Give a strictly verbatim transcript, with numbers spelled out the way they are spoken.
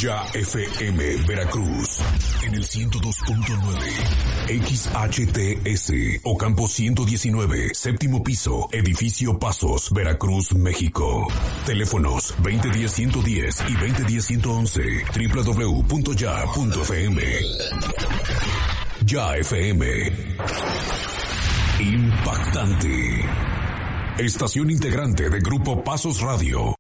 Ya F M Veracruz en el ciento dos punto nueve, X H T S Ocampo ciento diecinueve, séptimo piso, edificio Pasos, Veracruz, México. Teléfonos veinte diez ciento diez y veinte diez ciento once, doble u doble u doble u punto ya punto f m. Ya F M. Impactante. Estación integrante de Grupo Pasos Radio.